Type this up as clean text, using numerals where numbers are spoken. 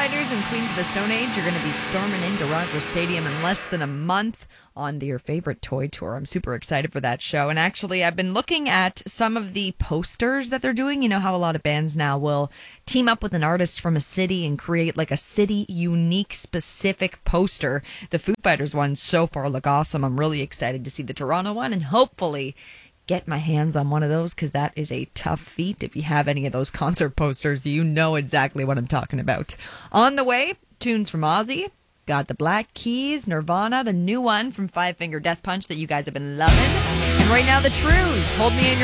Fighters and Queens of the Stone Age are going to be storming into Rogers Stadium in less than a month on your favorite toy tour. I'm super excited for that show. And actually, I've been looking at some of the posters that they're doing. You know how a lot of bands now will team up with an artist from a city and create like a city unique specific poster. The Foo Fighters ones so far look awesome. I'm really excited to see the Toronto one and hopefully get my hands on one of those, because that is a tough feat. If you have any of those concert posters, you know exactly what I'm talking about. On the way, tunes from Ozzy. Got the Black Keys, Nirvana, the new one from Five Finger Death Punch that you guys have been loving. And right now, the Trues, Hold Me in Your